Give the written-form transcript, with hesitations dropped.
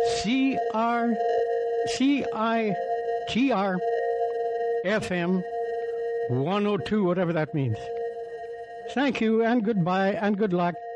CITR FM 102, whatever that means. Thank you and goodbye and good luck.